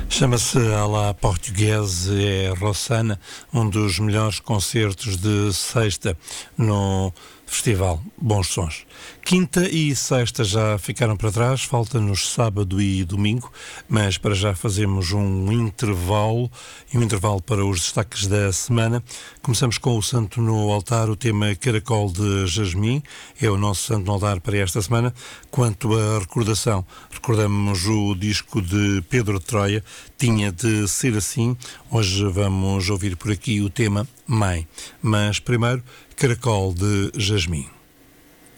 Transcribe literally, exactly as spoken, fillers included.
Chama-se à la Portuguese, é Rossana, um dos melhores concertos de sexta no Festival Bons Sons. Quinta e sexta já ficaram para trás, falta-nos sábado e domingo, mas para já fazemos um intervalo, e um intervalo para os destaques da semana. Começamos com o Santo no Altar, o tema Caracol de Jasmim, é o nosso Santo no Altar para esta semana. Quanto à recordação, recordamos o disco de Pedro de Troia, Tinha de Ser Assim. Hoje vamos ouvir por aqui o tema Mãe, mas primeiro Caracol de Jasmim.